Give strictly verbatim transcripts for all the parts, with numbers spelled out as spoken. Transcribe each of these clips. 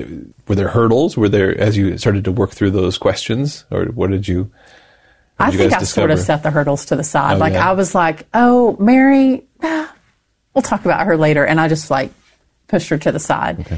were there hurdles? Were there, as you started to work through those questions, or what did you, what I did you think guys I discover? sort of set the hurdles to the side. Oh, like yeah. I was like, oh, Mary, ah, we'll talk about her later. And I just like pushed her to the side. Okay.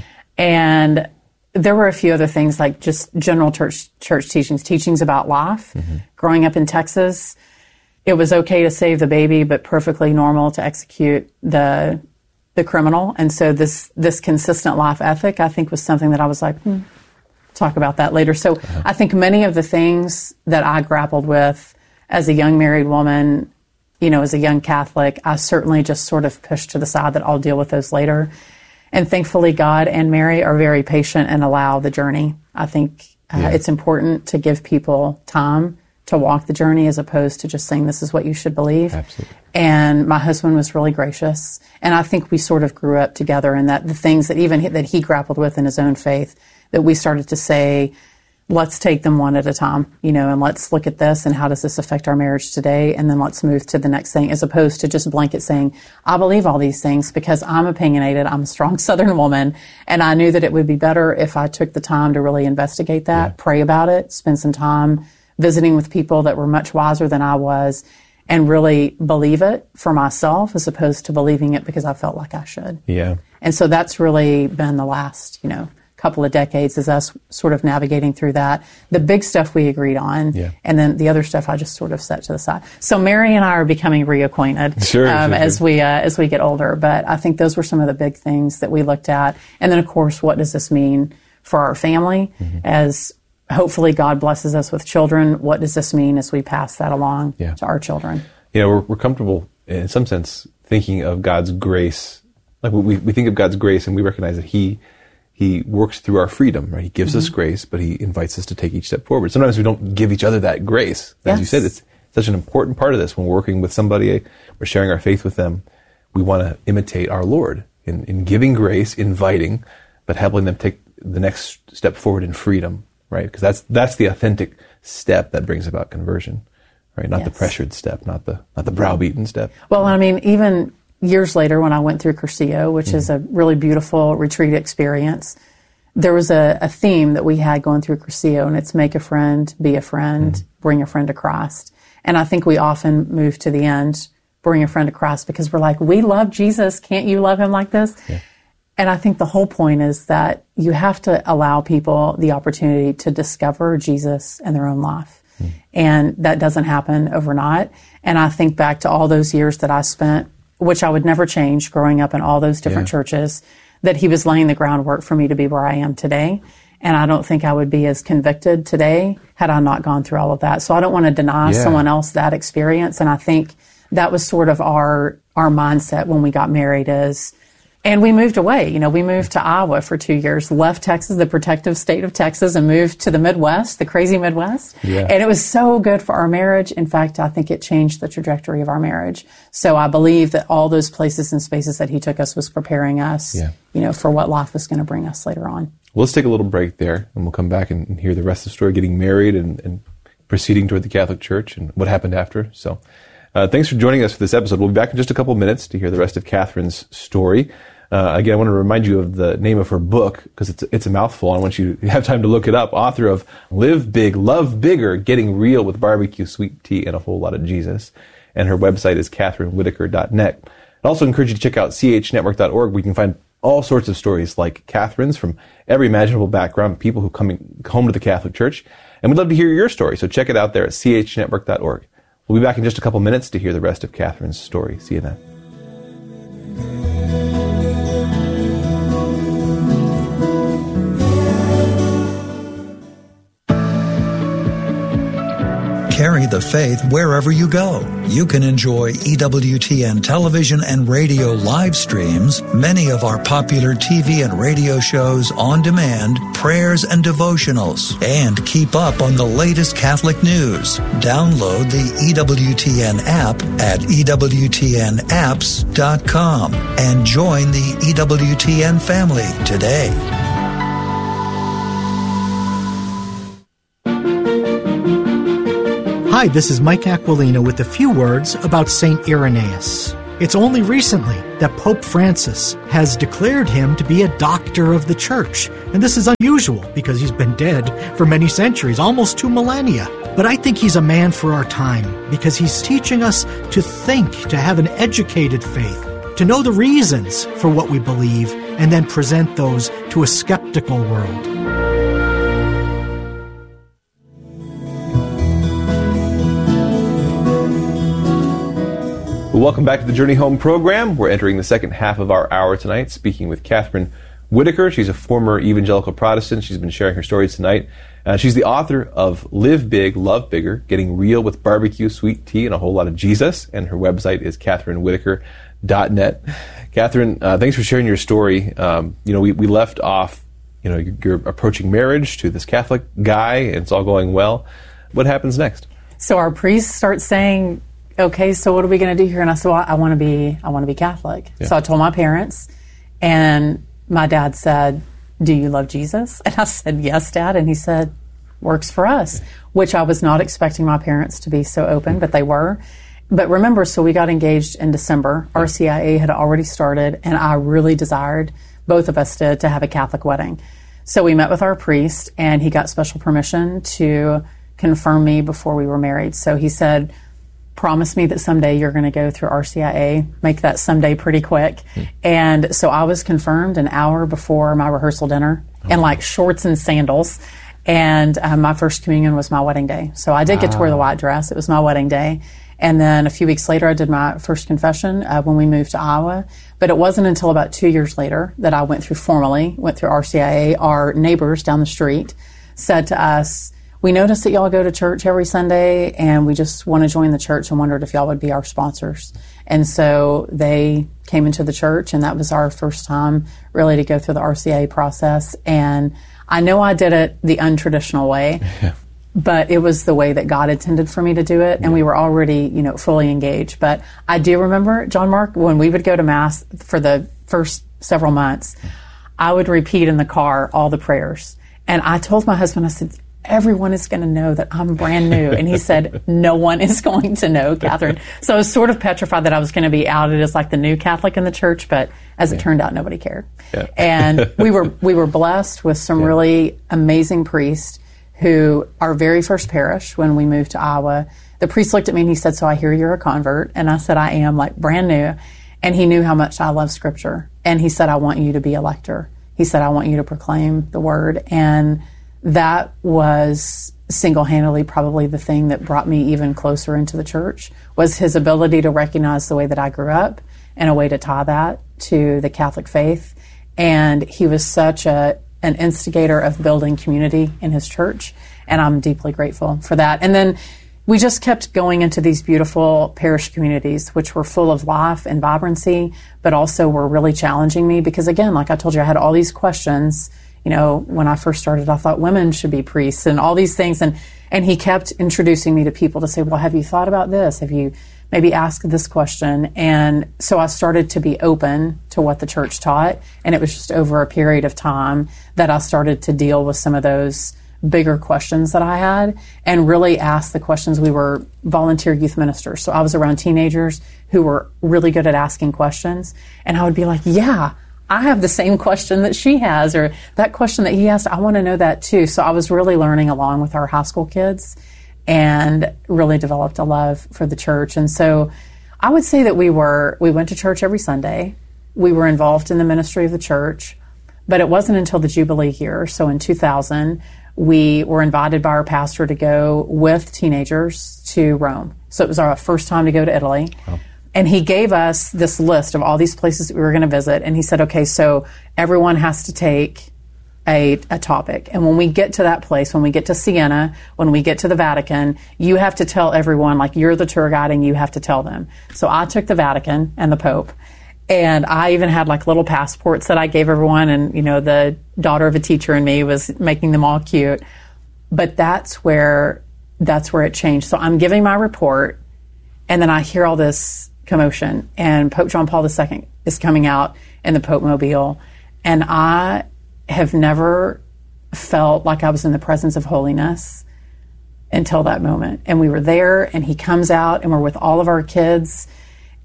And there were a few other things like just general church, church teachings, teachings about life. Mm-hmm. Growing up in Texas, it was okay to save the baby, but perfectly normal to execute the the criminal. And so this this consistent life ethic, I think, was something that I was like, hmm, talk about that later. So uh-huh. I think many of the things that I grappled with as a young married woman, you know, as a young Catholic, I certainly just sort of pushed to the side that I'll deal with those later. And thankfully, God and Mary are very patient and allow the journey. I think uh, yeah. it's important to give people time to walk the journey as opposed to just saying this is what you should believe. Absolutely. And my husband was really gracious. And I think we sort of grew up together, and that the things that even he, that he grappled with in his own faith, that we started to say, let's take them one at a time, you know, and let's look at this and how does this affect our marriage today? And then let's move to the next thing, as opposed to just blanket saying, I believe all these things because I'm opinionated. I'm a strong Southern woman. And I knew that it would be better if I took the time to really investigate that, yeah. pray about it, spend some time visiting with people that were much wiser than I was, and really believe it for myself as opposed to believing it because I felt like I should. Yeah. And so that's really been the last, you know, couple of decades is us sort of navigating through that. The big stuff we agreed on, yeah. and then the other stuff I just sort of set to the side. So Mary and I are becoming reacquainted sure, um, sure, as sure. we uh, as we get older. But I think those were some of the big things that we looked at. And then, of course, what does this mean for our family? Mm-hmm. As hopefully God blesses us with children, what does this mean as we pass that along yeah. to our children? You know, we're, we're comfortable, in some sense, thinking of God's grace. Like we, we think of God's grace and we recognize that He He works through our freedom, right? He gives mm-hmm. us grace, but He invites us to take each step forward. Sometimes we don't give each other that grace. As yes. you said, it's such an important part of this. When we're working with somebody, we're sharing our faith with them, we want to imitate our Lord in, in giving grace, inviting, but helping them take the next step forward in freedom, right? Because that's that's the authentic step that brings about conversion, right? Not yes. the pressured step, not the not the browbeaten step. Well, I mean, even years later, when I went through Cursillo, which mm-hmm. is a really beautiful retreat experience, there was a, a theme that we had going through Cursillo, and it's make a friend, be a friend, mm-hmm. bring a friend to Christ. And I think we often move to the end, bring a friend to Christ, because we're like, we love Jesus. Can't you love Him like this? Yeah. And I think the whole point is that you have to allow people the opportunity to discover Jesus in their own life. Mm-hmm. And that doesn't happen overnight. And I think back to all those years that I spent, which I would never change, growing up in all those different yeah. churches, that He was laying the groundwork for me to be where I am today. And I don't think I would be as convicted today had I not gone through all of that. So I don't want to deny yeah. someone else that experience. And I think that was sort of our our mindset when we got married is, and we moved away. You know, we moved to Iowa for two years, left Texas, the protective state of Texas, and moved to the Midwest, the crazy Midwest. Yeah. And it was so good for our marriage. In fact, I think it changed the trajectory of our marriage. So I believe that all those places and spaces that He took us was preparing us, yeah. you know, for what life was going to bring us later on. Well, let's take a little break there, and we'll come back and hear the rest of the story, getting married and, and proceeding toward the Catholic Church and what happened after. So uh, thanks for joining us for this episode. We'll be back in just a couple of minutes to hear the rest of Catherine's story. Uh, again, I want to remind you of the name of her book, because it's it's a mouthful. I want you to have time to look it up. Author of Live Big, Love Bigger, Getting Real with Barbecue, Sweet Tea, and a Whole Lot of Jesus. And her website is catherine whitaker dot net. I also encourage you to check out c h network dot org, where you can find all sorts of stories like Catherine's from every imaginable background, people who come home to the Catholic Church. And we'd love to hear your story, so check it out there at c h network dot org. We'll be back in just a couple minutes to hear the rest of Catherine's story. See you then. Carry the faith wherever you go. You can enjoy E W T N television and radio live streams, many of our popular T V and radio shows on demand, prayers and devotionals, and keep up on the latest Catholic news. Download the E W T N app at e w t n apps dot com and join the E W T N family today. Hi, this is Mike Aquilina with a few words about Saint Irenaeus. It's only recently that Pope Francis has declared him to be a doctor of the Church. And this is unusual because he's been dead for many centuries, almost two millennia. But I think he's a man for our time because he's teaching us to think, to have an educated faith, to know the reasons for what we believe, and then present those to a skeptical world. Well, welcome back to the Journey Home program. We're entering the second half of our hour tonight, speaking with Catherine Whitaker. She's a former evangelical Protestant. She's been sharing her stories tonight. Uh, she's the author of Live Big, Love Bigger, Getting Real with Barbecue, Sweet Tea, and a Whole Lot of Jesus. And her website is catherine whitaker dot net. Catherine, uh, thanks for sharing your story. Um, you know, we, we left off, you know, you're, you're approaching marriage to this Catholic guy, and it's all going well. What happens next? So our priest starts saying, okay, so what are we going to do here? And I said, well, I want to be, I want to be Catholic. Yeah. So I told my parents, and my dad said, do you love Jesus? And I said, yes, Dad. And he said, works for us, which I was not expecting my parents to be so open, but they were. But remember, so we got engaged in December. R C I A had already started, and I really desired, both of us did, to have a Catholic wedding. So we met with our priest, and he got special permission to confirm me before we were married. So he said, promise me that someday you're going to go through R C I A, make that someday pretty quick. Mm. And so I was confirmed an hour before my rehearsal dinner oh. in like shorts and sandals. And uh, my first communion was my wedding day. So I did wow. get to wear the white dress. It was my wedding day. And then a few weeks later, I did my first confession uh, when we moved to Iowa. But it wasn't until about two years later that I went through formally, went through R C I A. Our neighbors down the street said to us, we noticed that y'all go to church every Sunday, and we just want to join the church and wondered if y'all would be our sponsors. And so they came into the church, and that was our first time really to go through the R C I A process. And I know I did it the untraditional way, yeah. but it was the way that God intended for me to do it, and yeah. we were already, you know, fully engaged. But I do remember, John Mark, when we would go to Mass for the first several months, I would repeat in the car all the prayers. And I told my husband, I said, everyone is going to know that I'm brand new. And he said, no one is going to know, Catherine. So I was sort of petrified that I was going to be outed as like the new Catholic in the church, but as yeah. it turned out, nobody cared. Yeah. And we were we were blessed with some yeah. really amazing priests who, our very first parish, when we moved to Iowa, the priest looked at me and he said, so I hear you're a convert. And I said, I am, like brand new. And he knew how much I love Scripture. And he said, I want you to be a lector. He said, I want you to proclaim the word. And that was single-handedly probably the thing that brought me even closer into the church, was his ability to recognize the way that I grew up and a way to tie that to the Catholic faith. And he was such a an instigator of building community in his church, and I'm deeply grateful for that. And then we just kept going into these beautiful parish communities, which were full of life and vibrancy, but also were really challenging me because, again, like I told you, I had all these questions. You know, when I first started, I thought women should be priests and all these things. And, and he kept introducing me to people to say, well, have you thought about this? Have you maybe asked this question? And so I started to be open to what the church taught. And it was just over a period of time that I started to deal with some of those bigger questions that I had and really ask the questions. We were volunteer youth ministers. So I was around teenagers who were really good at asking questions. And I would be like, yeah, I have the same question that she has, or that question that he asked, I want to know that too. So I was really learning along with our high school kids and really developed a love for the church. And so I would say that we were, we went to church every Sunday. We were involved in the ministry of the church, but it wasn't until the Jubilee year. So in two thousand, we were invited by our pastor to go with teenagers to Rome. So it was our first time to go to Italy. Wow. And he gave us this list of all these places that we were going to visit. And he said, okay, so everyone has to take a, a topic. And when we get to that place, when we get to Siena, when we get to the Vatican, you have to tell everyone, like you're the tour guide and you have to tell them. So I took the Vatican and the Pope. And I even had like little passports that I gave everyone. And, you know, the daughter of a teacher in me was making them all cute. But that's where, that's where it changed. So I'm giving my report, and then I hear all this commotion, and Pope John Paul the Second is coming out in the Pope Mobile, and I have never felt like I was in the presence of holiness until that moment. And we were there, and he comes out, and we're with all of our kids,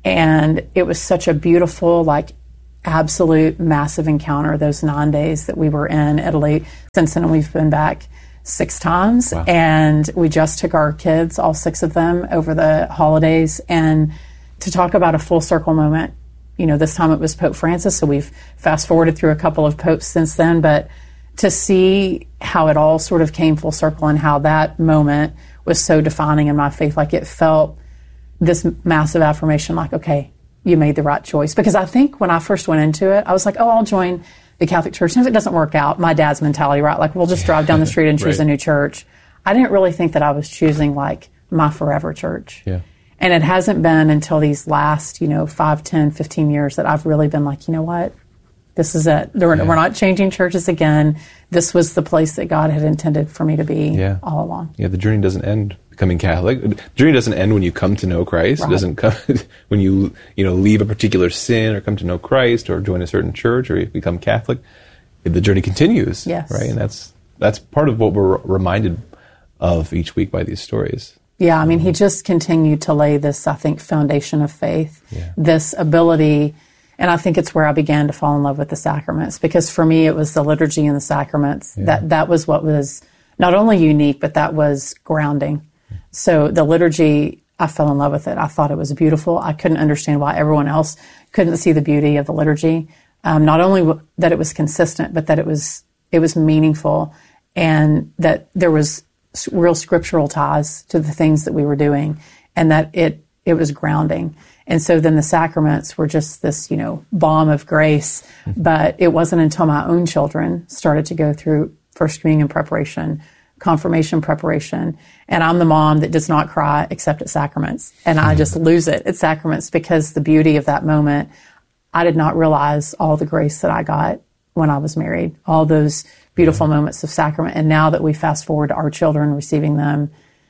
And it was such a beautiful, like, absolute massive encounter those nine days that we were in Italy. Since then, we've been back six times. Wow. And we just took our kids, all six of them, over the holidays. And to talk about a full circle moment, you know, this time it was Pope Francis, so we've fast forwarded through a couple of popes since then, but to see how it all sort of came full circle and how that moment was so defining in my faith, like it felt this massive affirmation, like, okay, you made the right choice. Because I think when I first went into it, I was like, oh, I'll join the Catholic Church. And if it doesn't work out, my dad's mentality, right? Like, we'll just drive down the street and choose right. a new church. I didn't really think that I was choosing, like, my forever church. Yeah. And it hasn't been until these last, you know, five, ten, fifteen years that I've really been like, you know what? This is it. We're, yeah. we're not changing churches again. This was the place that God had intended for me to be yeah. all along. Yeah, the journey doesn't end becoming Catholic. The journey doesn't end when you come to know Christ. Right. It doesn't come when you, you know, leave a particular sin or come to know Christ or join a certain church or become Catholic. The journey continues. Yes. Right? And that's that's part of what we're reminded of each week by these stories. Yeah, I mean, he just continued to lay this, I think, foundation of faith, Yeah. this ability, and I think it's where I began to fall in love with the sacraments, because for me, it was the liturgy and the sacraments. Yeah. That that was what was not only unique, but that was grounding. So the liturgy, I fell in love with it. I thought it was beautiful. I couldn't understand why everyone else couldn't see the beauty of the liturgy. Um, not only w- that it was consistent, but that it was it was meaningful, and that there was real scriptural ties to the things that we were doing, and that it it was grounding. And so then the sacraments were just this, you know, balm of grace. But it wasn't until my own children started to go through First Communion preparation, confirmation preparation, and I'm the mom that does not cry except at sacraments, and I just lose it at sacraments, because the beauty of that moment, I did not realize all the grace that I got when I was married, all those beautiful yeah. moments of sacrament. And now that we fast forward to our children receiving them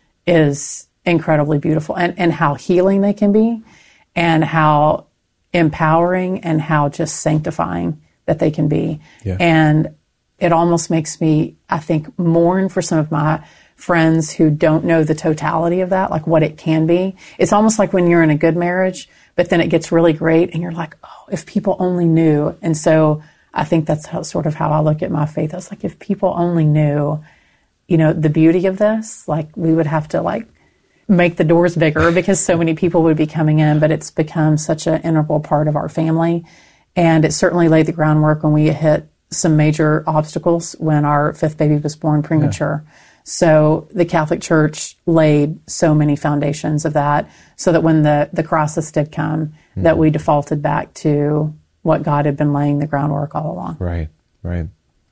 is incredibly beautiful, and, and how healing they can be, and how empowering and how just sanctifying that they can be. Yeah. And it almost makes me, I think, mourn for some of my friends who don't know the totality of that, like what it can be. It's almost like when you're in a good marriage, but then it gets really great and you're like, oh, if people only knew. And so I think that's how, sort of how I look at my faith. I was like, if people only knew, you know, the beauty of this, like we would have to like make the doors bigger because so many people would be coming in, but it's become such an integral part of our family. And it certainly laid the groundwork when we hit some major obstacles when our fifth baby was born premature. Yeah. So the Catholic Church laid so many foundations of that, so that when the, the crisis did come, mm-hmm. that we defaulted back to what God had been laying the groundwork all along. Right, right.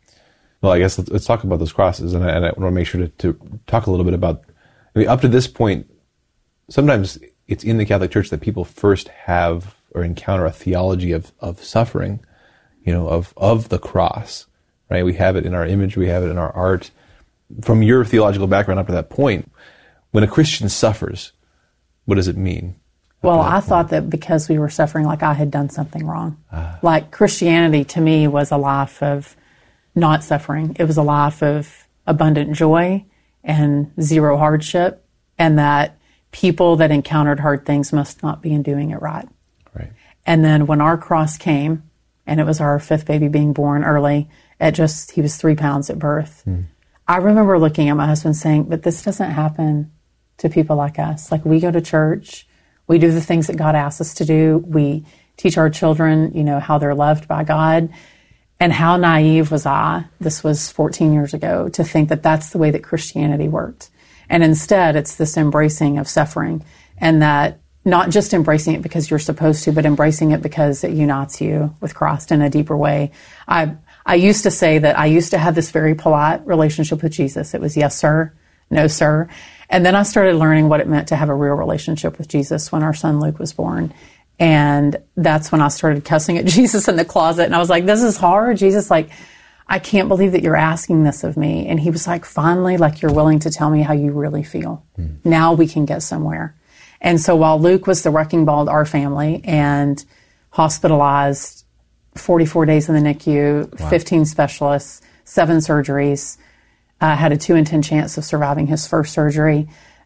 Well, I guess let's, let's talk about those crosses, and I, and I want to make sure to, to talk a little bit about, I mean, up to this point, sometimes it's in the Catholic Church that people first have or encounter a theology of, of suffering, you know, of, of the cross, right? We have it in our image, we have it in our art. From your theological background up to that point, when a Christian suffers, what does it mean? Well, I point? thought that because we were suffering, like I had done something wrong. Ah. Like Christianity to me was a life of not suffering. It was a life of abundant joy and zero hardship, and that people that encountered hard things must not be in doing it right. Right. And then when our cross came, and it was our fifth baby being born early, at just, he was three pounds at birth. Mm. I remember looking at my husband saying, but this doesn't happen to people like us. Like, we go to church, we do the things that God asks us to do, we teach our children, you know, how they're loved by God. And how naive was I, this was fourteen years ago, to think that that's the way that Christianity worked. And instead, it's this embracing of suffering, and that not just embracing it because you're supposed to, but embracing it because it unites you with Christ in a deeper way. I I used to say that I used to have this very polite relationship with Jesus. It was yes, sir, no, sir. And then I started learning what it meant to have a real relationship with Jesus when our son Luke was born. And that's when I started cussing at Jesus in the closet. And I was like, this is hard, Jesus. Like, I can't believe that you're asking this of me. And he was like, finally, like, you're willing to tell me how you really feel. Mm. Now we can get somewhere. And so while Luke was the wrecking ball to our family and hospitalized forty-four days in the N I C U, wow. fifteen specialists, seven surgeries, uh, had a two in ten chance of surviving his first surgery.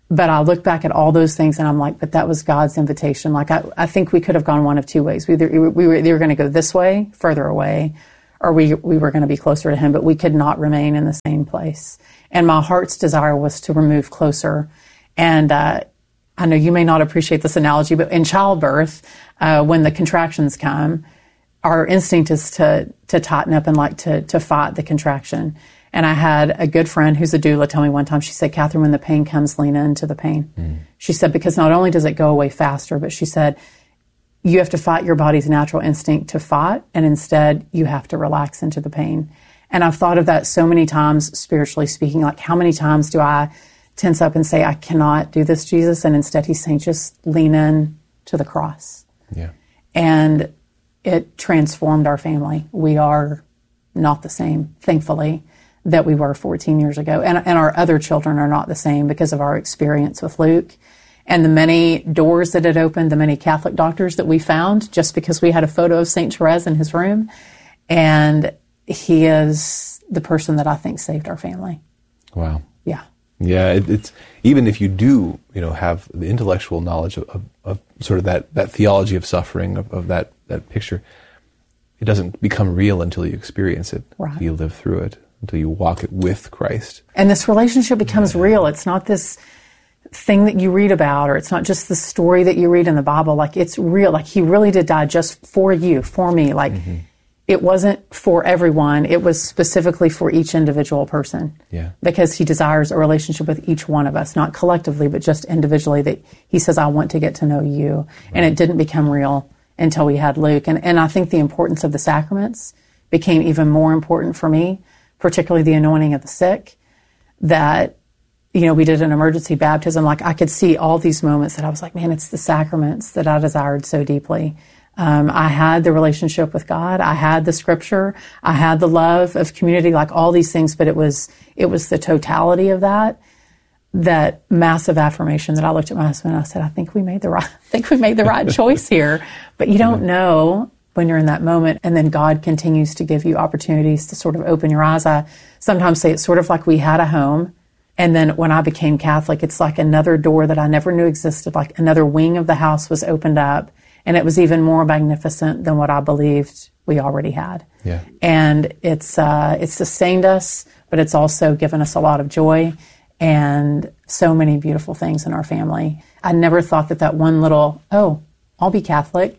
But I look back at all those things and I'm like, but that was God's invitation. Like, I, I think we could have gone one of two ways. We, either, we were either going to go this way, further away, or we, we were going to be closer to him, but we could not remain in the same place. And my heart's desire was to remove closer. And, uh, I know you may not appreciate this analogy, but in childbirth, uh, when the contractions come, our instinct is to, to tighten up and like to, to fight the contraction. And I had a good friend who's a doula tell me one time, she said, Catherine, when the pain comes, lean into the pain. Mm. She said, because not only does it go away faster, but she said, you have to fight your body's natural instinct to fight, and instead you have to relax into the pain. And I've thought of that so many times, spiritually speaking, like how many times do I tense up and say, I cannot do this, Jesus? And instead he's saying, just lean in to the cross. Yeah. And it transformed our family. We are not the same, thankfully, that we were fourteen years ago. And, and our other children are not the same because of our experience with Luke and the many doors that it opened, the many Catholic doctors that we found just because we had a photo of Saint Therese in his room. And he is the person that I think saved our family. Wow. Yeah. Yeah, it, it's even if you do, you know, have the intellectual knowledge of, of, of sort of that, that theology of suffering, of, of that, that picture, it doesn't become real until you experience it, right. until you live through it, until you walk it with Christ. And this relationship becomes yeah. real. It's not this thing that you read about, or it's not just the story that you read in the Bible. Like, it's real. Like, he really did die just for you, for me. Like, mm-hmm. it wasn't for everyone. It was specifically for each individual person. Yeah. Because he desires a relationship with each one of us, not collectively, but just individually, that he says, I want to get to know you. Right. And it didn't become real until we had Luke. And, and I think the importance of the sacraments became even more important for me, particularly the anointing of the sick, that, you know, we did an emergency baptism. Like, I could see all these moments that I was like, man, it's the sacraments that I desired so deeply. Um, I had the relationship with God. I had the scripture. I had the love of community, like all these things, but it was, it was the totality of that, that massive affirmation that I looked at my husband and I said, I think we made the right, I think we made the right choice here. But you don't know when you're in that moment. And then God continues to give you opportunities to sort of open your eyes. I sometimes say it's sort of like we had a home. And then when I became Catholic, it's like another door that I never knew existed, like another wing of the house was opened up. And it was even more magnificent than what I believed we already had. Yeah. And it's uh, it's sustained us, but it's also given us a lot of joy and so many beautiful things in our family. I never thought that that one little, oh, I'll be Catholic,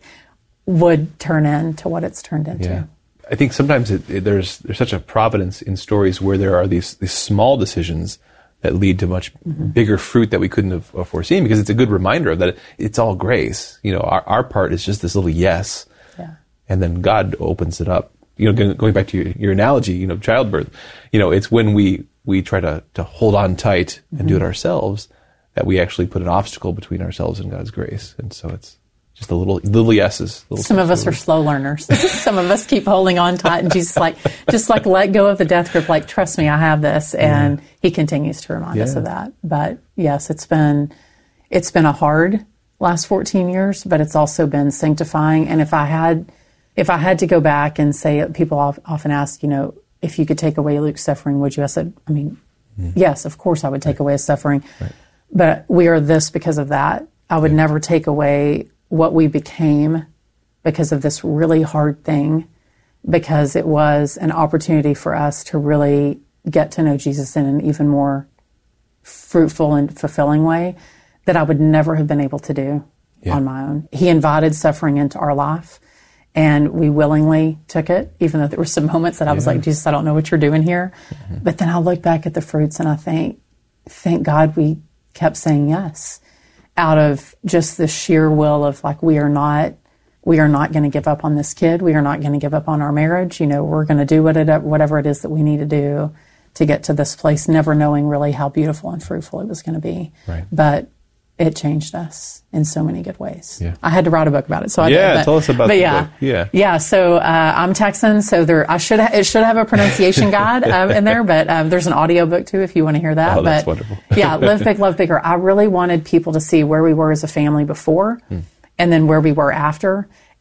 would turn into what it's turned into. Yeah. I think sometimes it, it, there's there's such a providence in stories where there are these, these small decisions that lead to much mm-hmm. bigger fruit that we couldn't have foreseen, because it's a good reminder of that it's all grace. You know, our, our part is just this little yes, yeah. and then God opens it up. You know, going back to your, your analogy, you know, childbirth, you know, it's when we, we try to, to hold on tight and mm-hmm. do it ourselves that we actually put an obstacle between ourselves and God's grace. And so it's just the little little yeses. Little Some of us are slow learners. Some of us keep holding on tight, and Jesus like just like let go of the death grip. Like, trust me, I have this, and yeah. He continues to remind yeah. us of that. But yes, it's been it's been a hard last fourteen years, but it's also been sanctifying. And if I had if I had to go back and say, people often ask, you know, if you could take away Luke's suffering, would you? I said, I mean, mm. yes, of course, I would take right. away his suffering. Right. But we are this because of that. I would yeah. never take away what we became because of this really hard thing, because it was an opportunity for us to really get to know Jesus in an even more fruitful and fulfilling way that I would never have been able to do yeah. on my own. He invited suffering into our life, and we willingly took it, even though there were some moments that I was yeah. like, Jesus, I don't know what you're doing here. Mm-hmm. But then I look back at the fruits and I think, thank God we kept saying yes, out of just the sheer will of like, we are not, we are not going to give up on this kid. We are not going to give up on our marriage. You know, we're going to do what it, whatever it is that we need to do to get to this place, never knowing really how beautiful and fruitful it was going to be. Right. But it changed us in so many good ways. Yeah. I had to write a book about it. So I yeah, did, but, tell us about but the yeah, book. Yeah. Yeah. So, uh, I'm Texan, so there, I should, ha- it should have a pronunciation guide, um, in there, but, um, there's an audio book too, if you want to hear that. Oh, that's but, wonderful. yeah. Live Big, Love Bigger. I really wanted people to see where we were as a family before mm. and then where we were after.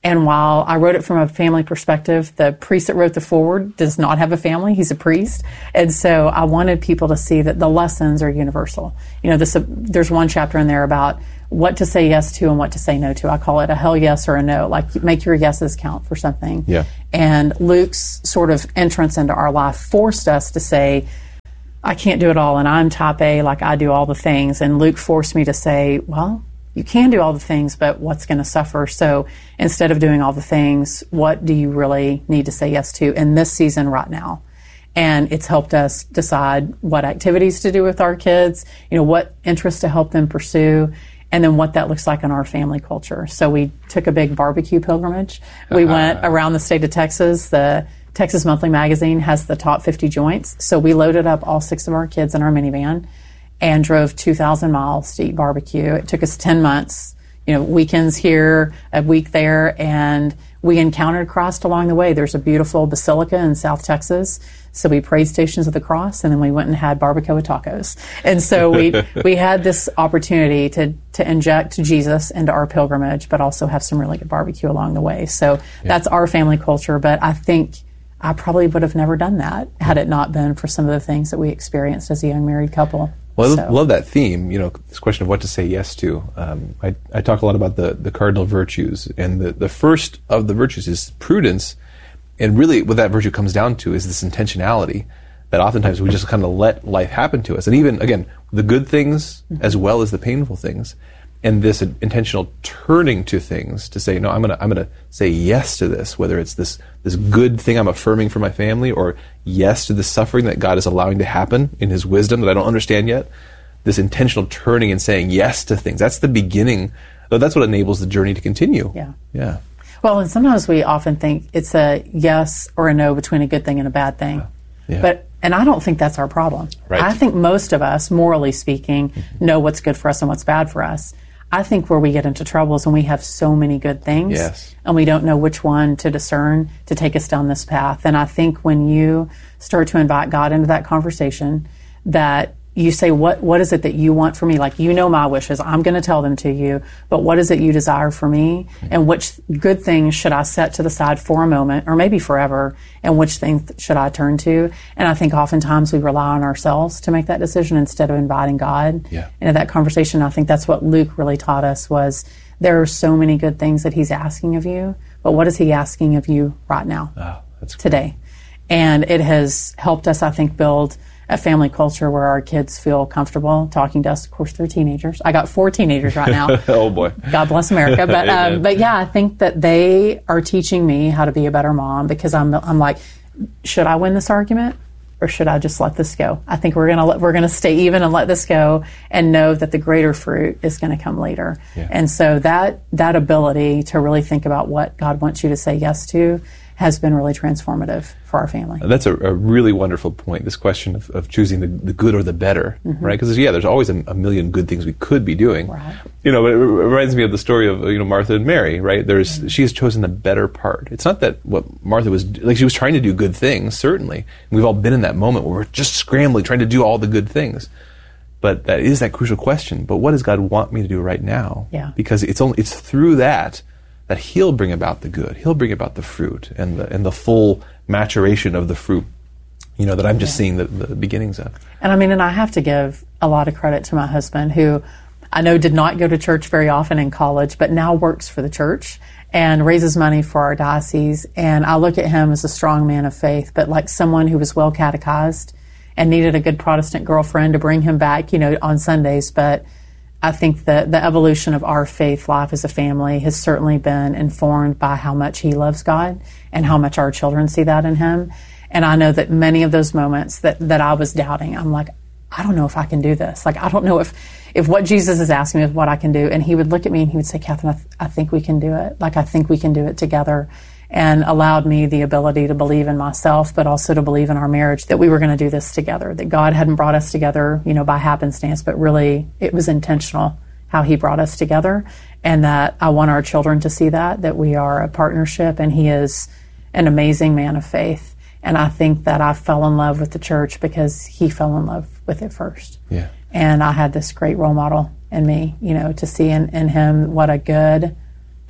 And while I wrote it from a family perspective, the priest that wrote the foreword does not have a family. He's a priest. And so I wanted people to see that the lessons are universal. You know, this, uh, there's one chapter in there about what to say yes to and what to say no to. I call it a hell yes or a no, like make your yeses count for something. Yeah. And Luke's sort of entrance into our life forced us to say, I can't do it all, and I'm type A, like I do all the things. And Luke forced me to say, well, you can do all the things, but what's going to suffer? So instead of doing all the things, what do you really need to say yes to in this season right now? And it's helped us decide what activities to do with our kids, you know, what interests to help them pursue, and then what that looks like in our family culture. So we took a big barbecue pilgrimage. We uh-huh. went around the state of Texas. The Texas Monthly Magazine has the top fifty joints. So we loaded up all six of our kids in our minivan and drove two thousand miles to eat barbecue. It took us ten months, you know, weekends here, a week there, and we encountered Christ along the way. There's a beautiful basilica in South Texas. So we prayed Stations of the Cross, and then we went and had barbacoa tacos. And so we we had this opportunity to to inject Jesus into our pilgrimage, but also have some really good barbecue along the way. So yeah. That's our family culture, but I think I probably would have never done that had it not been for some of the things that we experienced as a young married couple. Well, so. I love that theme, you know, this question of what to say yes to. Um, I, I talk a lot about the, the cardinal virtues, and the, the first of the virtues is prudence, and really what that virtue comes down to is this intentionality that oftentimes we just kind of let life happen to us. And even, again, the good things mm-hmm. as well as the painful things, and this intentional turning to things to say, no, I'm gonna I'm gonna say yes to this, whether it's this this good thing I'm affirming for my family, or yes to the suffering that God is allowing to happen in His wisdom that I don't understand yet. This intentional turning and saying yes to things. That's the beginning. That's what enables the journey to continue. Yeah. Yeah. Well, and sometimes we often think it's a yes or a no between a good thing and a bad thing. Yeah. But and I don't think that's our problem. Right. I think most of us, morally speaking, mm-hmm. know what's good for us and what's bad for us. I think where we get into trouble is when we have so many good things yes. and we don't know which one to discern to take us down this path. And I think when you start to invite God into that conversation, that you say, what what is it that you want for me? Like, you know my wishes. I'm going to tell them to you. But what is it you desire for me? And which good things should I set to the side for a moment, or maybe forever? And which things should I turn to? And I think oftentimes we rely on ourselves to make that decision instead of inviting God yeah. into that conversation. I think that's what Luke really taught us, was there are so many good things that he's asking of you. But what is he asking of you right now, oh, that's today? And it has helped us, I think, build a family culture where our kids feel comfortable talking to us. Of course, they're teenagers. I got four teenagers right now. Oh boy! God bless America. But um, but yeah, I think that they are teaching me how to be a better mom, because I'm I'm like, should I win this argument, or should I just let this go? I think we're gonna let, we're gonna stay even and let this go, and know that the greater fruit is going to come later. Yeah. And so that that ability to really think about what God wants you to say yes to has been really transformative for our family. That's a, a really wonderful point, this question of, of choosing the, the good or the better, mm-hmm. right? Because, yeah, there's always a, a million good things we could be doing. Right. You know, it, it reminds me of the story of, you know, Martha and Mary, right? There's mm-hmm. She has chosen the better part. It's not that what Martha was, like, she was trying to do good things, certainly. And we've all been in that moment where we're just scrambling, trying to do all the good things. But that is that crucial question. But what does God want me to do right now? Yeah. Because it's only it's through that that He'll bring about the good. He'll bring about the fruit and the and the full maturation of the fruit, you know, that I'm just yeah. seeing the, the beginnings of. And I mean, and I have to give a lot of credit to my husband, who I know did not go to church very often in college, but now works for the church and raises money for our diocese. And I look at him as a strong man of faith, but like someone who was well catechized and needed a good Protestant girlfriend to bring him back, you know, on Sundays. But I think that the evolution of our faith life as a family has certainly been informed by how much he loves God and how much our children see that in him. And I know that many of those moments that, that I was doubting, I'm like, I don't know if I can do this. Like, I don't know if, if what Jesus is asking me is what I can do. And he would look at me and he would say, Catherine, I, th- I think we can do it. Like, I think we can do it together. And allowed me the ability to believe in myself, but also to believe in our marriage, that we were going to do this together, that God hadn't brought us together, you know, by happenstance, but really it was intentional how he brought us together. And that I want our children to see that, that we are a partnership, and he is an amazing man of faith. And I think that I fell in love with the church because he fell in love with it first. Yeah. And I had this great role model in me, you know, to see in, in him what a good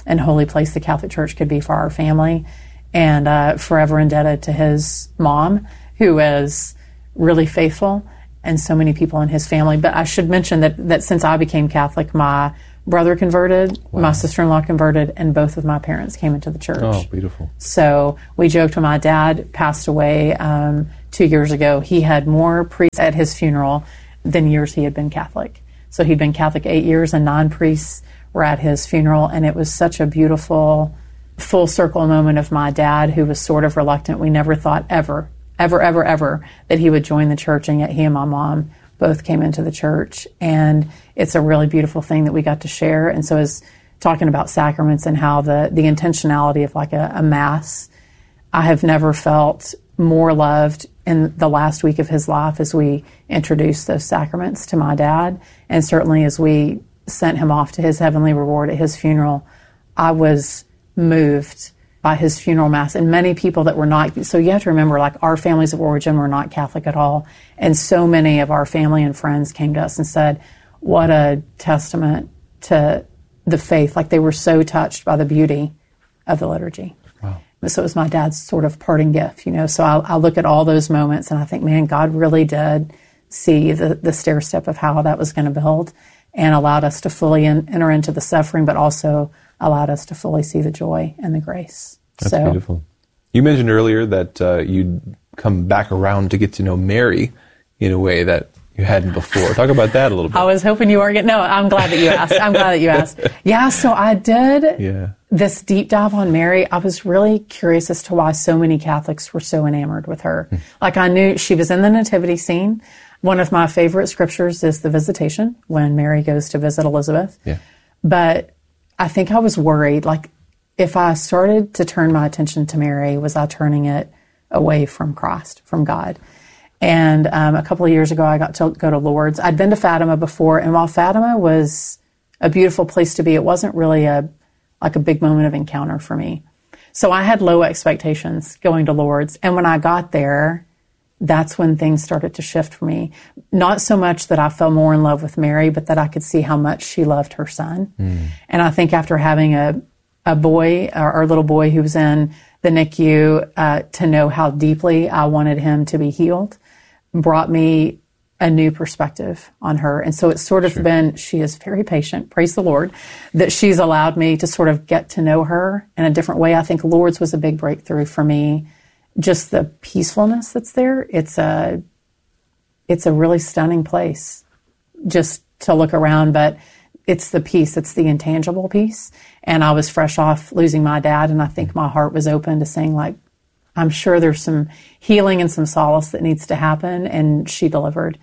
and holy place the Catholic Church could be for our family. And uh, forever indebted to his mom, who is really faithful, and so many people in his family. But I should mention that, that since I became Catholic, my brother converted, wow. my sister-in-law converted, and both of my parents came into the church. Oh, beautiful. So we joked when my dad passed away um, two years ago, he had more priests at his funeral than years he had been Catholic. So he'd been Catholic eight years, and nine priests were at his funeral, and it was such a beautiful full circle moment of my dad, who was sort of reluctant. We never thought ever, ever, ever, ever that he would join the church, and yet he and my mom both came into the church. And it's a really beautiful thing that we got to share. And so as talking about sacraments and how the, the intentionality of like a, a mass, I have never felt more loved in the last week of his life as we introduced those sacraments to my dad. And certainly as we sent him off to his heavenly reward at his funeral, I was moved by his funeral mass, and many people that were not. So you have to remember, like, our families of origin were not Catholic at all, and so many of our family and friends came to us and said, what a testament to the faith. Like, they were so touched by the beauty of the liturgy. Wow. So it was my dad's sort of parting gift, you know. So I, I look at all those moments and I think, man, God really did see the, the stair step of how that was going to build, and allowed us to fully in, enter into the suffering, but also allowed us to fully see the joy and the grace. That's so, beautiful. You mentioned earlier that uh, you'd come back around to get to know Mary in a way that you hadn't before. Talk about that a little bit. I was hoping you were getting, no, I'm glad that you asked. I'm glad that you asked. Yeah, so I did yeah. this deep dive on Mary. I was really curious as to why so many Catholics were so enamored with her. Mm. Like, I knew she was in the nativity scene. One of my favorite scriptures is the Visitation, when Mary goes to visit Elizabeth. Yeah. But I think I was worried, like, if I started to turn my attention to Mary, was I turning it away from Christ, from God? And um, a couple of years ago, I got to go to Lourdes. I'd been to Fatima before, and while Fatima was a beautiful place to be, it wasn't really a like a big moment of encounter for me. So I had low expectations going to Lourdes, and when I got there, that's when things started to shift for me. Not so much that I fell more in love with Mary, but that I could see how much she loved her son. Mm. And I think after having a a boy, our, our little boy who was in the N I C U, uh, to know how deeply I wanted him to be healed, brought me a new perspective on her. And so it's sort of sure. been, she is very patient, praise the Lord, that she's allowed me to sort of get to know her in a different way. I think Lourdes was a big breakthrough for me. Just the peacefulness that's there. It's a, it's a really stunning place just to look around, but it's the peace, it's the intangible peace. And I was fresh off losing my dad, and I think my heart was open to saying, like, I'm sure there's some healing and some solace that needs to happen, and she delivered.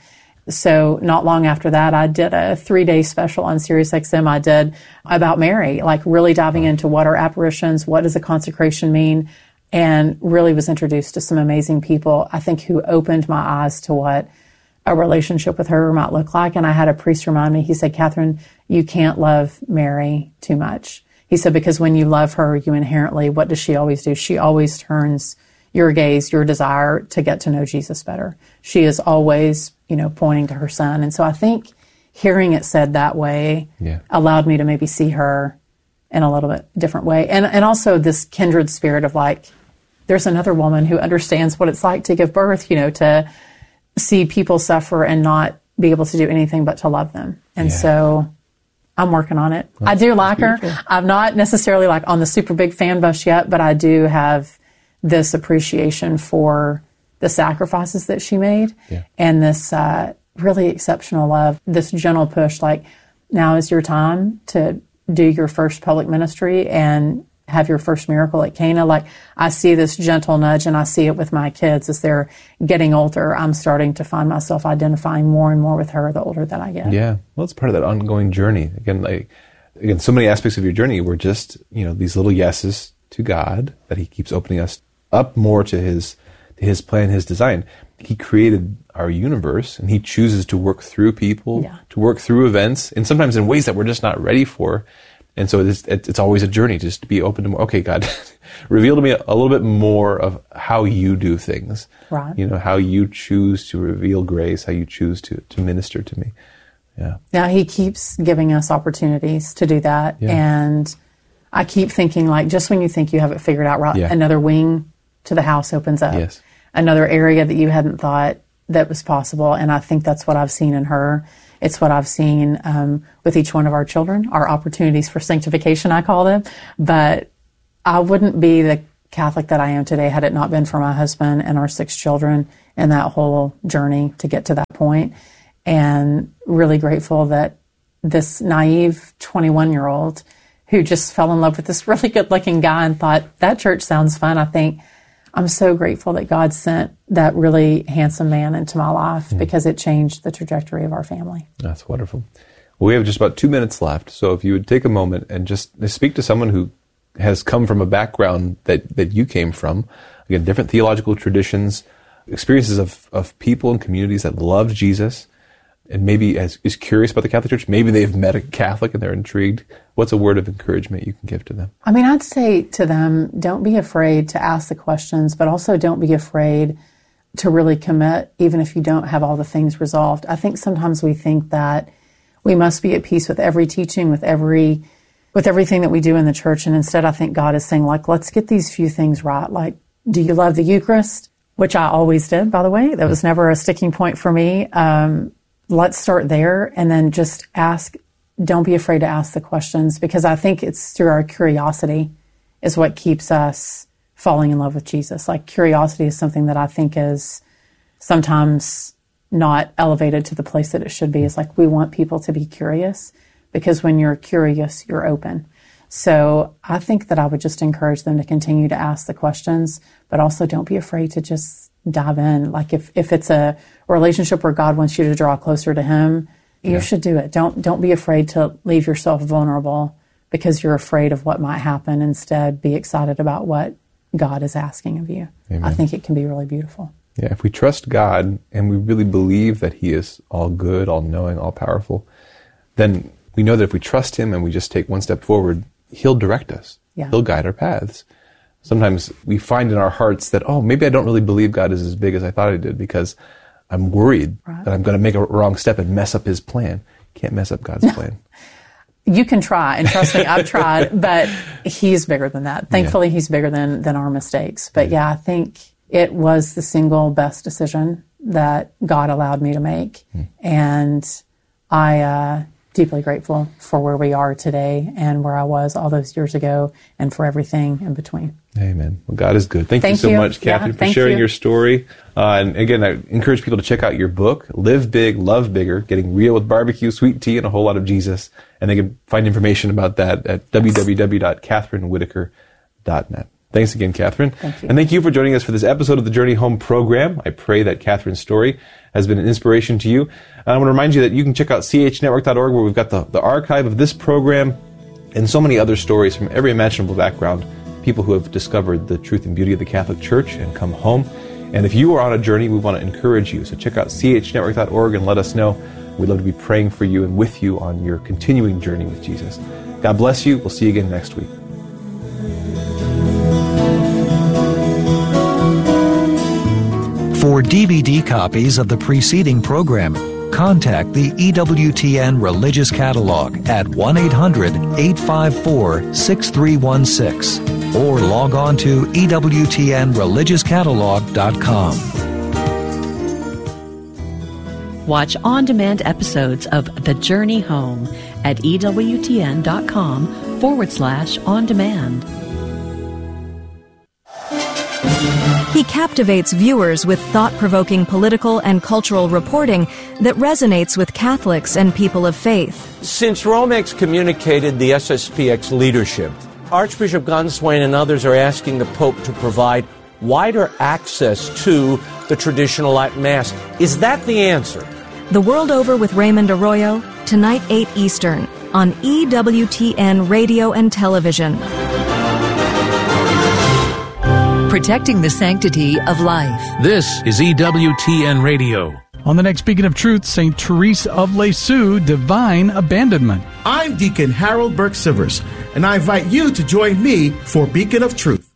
So not long after that, I did a three-day special on Sirius X M I did about Mary, like really diving into what are apparitions, what does a consecration mean, and really was introduced to some amazing people, I think, who opened my eyes to what a relationship with her might look like. And I had a priest remind me, he said, Catherine, you can't love Mary too much. He said, because when you love her, you inherently, what does she always do? She always turns your gaze, your desire to get to know Jesus better. She is always, you know, pointing to her son. And so I think hearing it said that way yeah. allowed me to maybe see her in a little bit different way. And and also this kindred spirit of, like, there's another woman who understands what it's like to give birth, you know, to see people suffer and not be able to do anything but to love them. And yeah. so I'm working on it. That's, I do like her. I'm not necessarily like on the super big fan bus yet, but I do have this appreciation for the sacrifices that she made yeah. and this uh, really exceptional love, this gentle push, like, now is your time to do your first public ministry and have your first miracle at Cana. Like, I see this gentle nudge, and I see it with my kids as they're getting older. I'm starting to find myself identifying more and more with her the older that I get. Yeah, well, it's part of that ongoing journey. Again, like, again, so many aspects of your journey were just, you know, these little yeses to God that He keeps opening us up more to His to His plan, His design. He created our universe, and He chooses to work through people, yeah. to work through events, and sometimes in ways that we're just not ready for. And so it's, it's always a journey just to be open to more. Okay, God, reveal to me a, a little bit more of how you do things. Right. You know, how you choose to reveal grace, how you choose to, to minister to me. Yeah. Now, He keeps giving us opportunities to do that. Yeah. And I keep thinking, like, just when you think you have it figured out, right, Yeah. another wing to the house opens up. Yes. Another area that you hadn't thought that was possible. And I think that's what I've seen in her. It's what I've seen um, with each one of our children, our opportunities for sanctification, I call them. But I wouldn't be the Catholic that I am today had it not been for my husband and our six children and that whole journey to get to that point. And really grateful that this naive twenty-one-year-old who just fell in love with this really good-looking guy and thought, that church sounds fun. I think I'm so grateful that God sent that really handsome man into my life mm. because it changed the trajectory of our family. That's wonderful. Well, we have just about two minutes left. So if you would take a moment and just speak to someone who has come from a background that, that you came from, again, different theological traditions, experiences of, of people and communities that loved Jesus, and maybe as, is curious about the Catholic Church. Maybe they've met a Catholic and they're intrigued. What's a word of encouragement you can give to them? I mean, I'd say to them, don't be afraid to ask the questions, but also don't be afraid to really commit, even if you don't have all the things resolved. I think sometimes we think that we must be at peace with every teaching, with every, with everything that we do in the church. And instead, I think God is saying, like, let's get these few things right. Like, do you love the Eucharist? Which I always did, by the way. That was never a sticking point for me. Um, let's start there and then just ask. Don't be afraid to ask the questions, because I think it's through our curiosity is what keeps us falling in love with Jesus. Like, curiosity is something that I think is sometimes not elevated to the place that it should be. It's like, we want people to be curious, because when you're curious, you're open. So I think that I would just encourage them to continue to ask the questions, but also don't be afraid to just dive in. Like, if, if it's a relationship where God wants you to draw closer to Him, you yeah. should do it. Don't don't be afraid to leave yourself vulnerable because you're afraid of what might happen. Instead, be excited about what God is asking of you. Amen. I think it can be really beautiful. Yeah, if we trust God and we really believe that He is all good, all knowing, all powerful, then we know that if we trust Him and we just take one step forward, He'll direct us. Yeah. He'll guide our paths. Sometimes we find in our hearts that, oh, maybe I don't really believe God is as big as I thought I did because I'm worried right. that I'm going to make a wrong step and mess up His plan. Can't mess up God's plan. You can try, and trust me, I've tried, but He's bigger than that. Thankfully, yeah. He's bigger than, than our mistakes. But yeah. yeah, I think it was the single best decision that God allowed me to make. Hmm. And I, uh, deeply grateful for where we are today and where I was all those years ago and for everything in between. Amen. Well, God is good. Thank, thank you so you. much, Catherine, yeah, for sharing you. your story. Uh, and again, I encourage people to check out your book, Live Big, Love Bigger, Getting Real with Barbecue, Sweet Tea, and a Whole Lot of Jesus. And they can find information about that at w w w dot catherine whitaker dot net. Thanks again, Catherine. Thank you. And thank you for joining us for this episode of the Journey Home program. I pray that Catherine's story has been an inspiration to you. And I want to remind you that you can check out c h network dot org, where we've got the, the archive of this program and so many other stories from every imaginable background, people who have discovered the truth and beauty of the Catholic Church and come home. And if you are on a journey, we want to encourage you. So check out c h network dot org and let us know. We'd love to be praying for you and with you on your continuing journey with Jesus. God bless you. We'll see you again next week. For D V D copies of the preceding program, contact the E W T N Religious Catalog at one eight hundred eight five four six three one six or log on to e w t n religious catalog dot com. Watch on-demand episodes of The Journey Home at e w t n dot com forward slash on demand. He captivates viewers with thought-provoking political and cultural reporting that resonates with Catholics and people of faith. Since Rome excommunicated the S S P X leadership, Archbishop Gunswain and others are asking the Pope to provide wider access to the traditional Latin Mass. Is that the answer? The World Over with Raymond Arroyo, tonight eight Eastern, on E W T N Radio and Television. Protecting the sanctity of life. This is E W T N Radio. On the next Beacon of Truth, Saint Therese of Lisieux, Divine Abandonment. I'm Deacon Harold Burke Sivers, and I invite you to join me for Beacon of Truth.